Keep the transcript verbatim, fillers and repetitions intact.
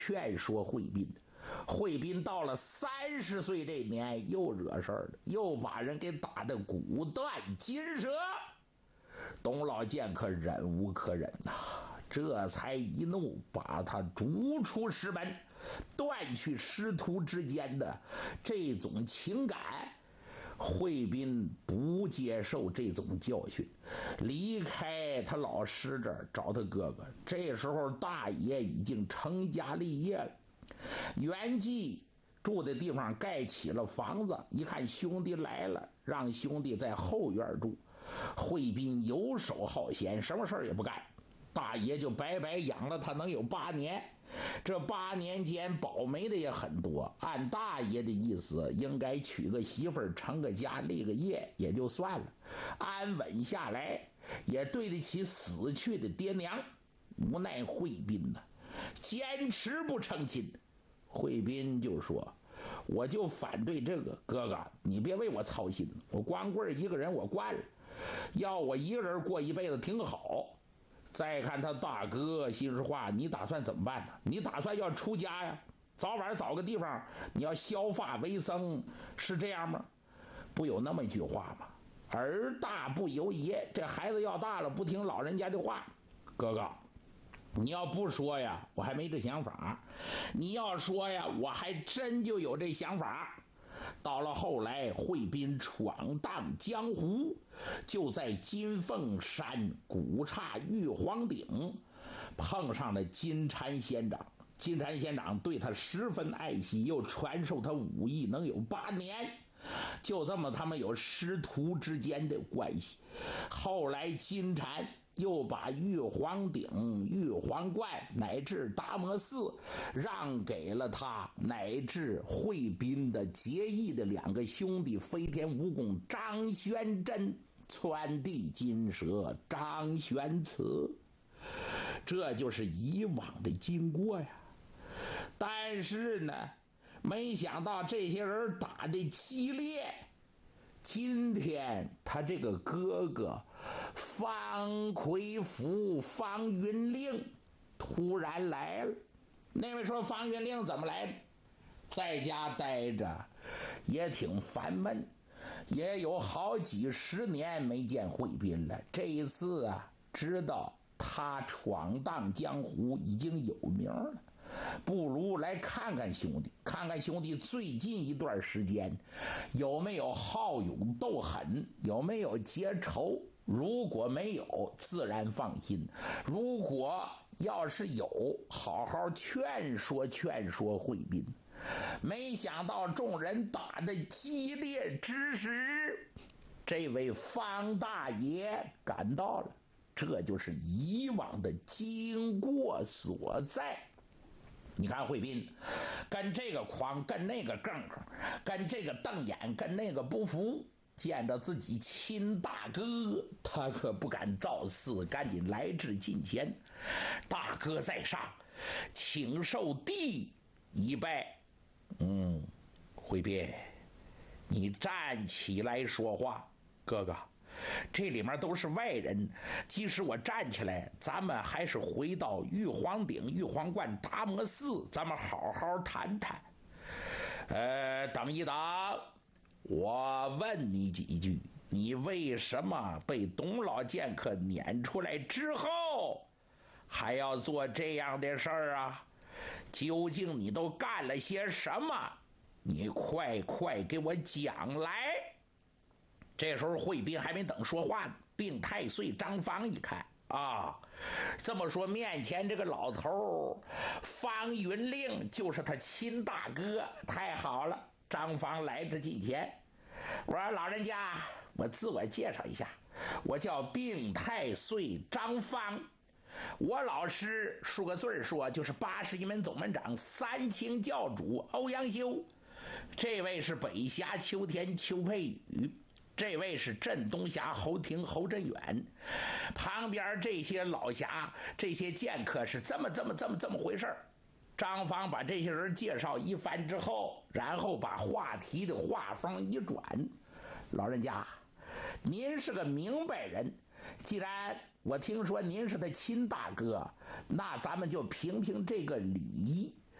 劝说惠宾。惠宾到了三十岁这年又惹事儿了，又把人给打得骨断筋折。董老剑客忍无可忍呐、啊，这才一怒把他逐出师门，断去师徒之间的这种情感。惠宾不接受这种教训，离开他老师这儿找他哥哥。这时候大爷已经成家立业了，袁继住的地方盖起了房子，一看兄弟来了，让兄弟在后院住。惠宾游手好闲，什么事儿也不干，大爷就白白养了他能有八年。这八年间保媒的也很多，按大爷的意思应该娶个媳妇儿成个家立个业也就算了，安稳下来也对得起死去的爹娘。无奈惠宾呢坚持不成亲。惠宾就说，我就反对这个，哥哥你别为我操心，我光棍一个人我惯了，要我一个人过一辈子挺好。再看他大哥，心实话，你打算怎么办呢？你打算要出家呀？早晚找个地方你要削发为僧，是这样吗？不有那么一句话吗？儿大不由爷，这孩子要大了不听老人家的话。哥哥你要不说呀，我还没这想法；你要说呀，我还真就有这想法。到了后来，惠宾闯荡江湖，就在金凤山古刹玉皇顶碰上了金蝉仙长。金蝉仙长对他十分爱惜，又传授他武艺能有八年，就这么他们有师徒之间的关系。后来金蝉又把玉皇顶、玉皇观乃至达摩寺让给了他乃至惠宾的结义的两个兄弟飞天蜈蚣张玄真、传地金蛇张玄慈。这就是以往的经过呀。但是呢，没想到这些人打得激烈。今天他这个哥哥方魁福、方云令突然来了。那位说方云令怎么来的？在家待着也挺烦闷，也有好几十年没见惠宾了。这一次啊，知道他闯荡江湖已经有名了，不如来看看兄弟，看看兄弟最近一段时间有没有好勇斗狠，有没有结仇。如果没有，自然放心；如果要是有，好好劝说劝说惠宾。没想到众人打得激烈之时，这位方大爷赶到了。这就是以往的经过所在。你看惠宾跟这个狂，跟那个更，跟这个瞪眼，跟那个不服，见到自己亲大哥，他可不敢造次，赶紧来至近前。大哥在上，请受弟一拜。嗯，惠宾，你站起来说话。哥哥，这里面都是外人，即使我站起来，咱们还是回到玉皇顶、玉皇观、达摩寺，咱们好好谈谈。呃，等一等，我问你几句，你为什么被董老剑客撵出来之后还要做这样的事儿啊？究竟你都干了些什么？你快快给我讲来。这时候惠宾还没等说话呢，病太岁张方一看啊，这么说面前这个老头方云令就是他亲大哥，太好了。张方来至近前，我说老人家，我自我介绍一下，我叫病太岁张方，我老师数个字说就是八十一门总门长三清教主欧阳修，这位是北峡秋天邱佩宇，这位是镇东峡侯廷侯振远，旁边这些老侠这些剑客是这么这么这么这么回事。张方把这些人介绍一番之后，然后把话题的话锋一转，老人家您是个明白人，既然我听说您是他亲大哥，那咱们就评评这个礼仪。